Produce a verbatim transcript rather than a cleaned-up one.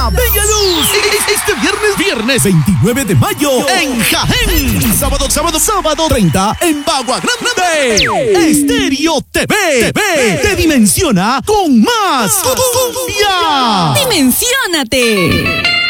la bella luz. Este viernes, viernes veintinueve de mayo en Jaén. Sábado, sábado, sábado treinta en Bagua Grande. Estéreo T V. T V te dimensiona con más cumbia. ¡Dimensiónate!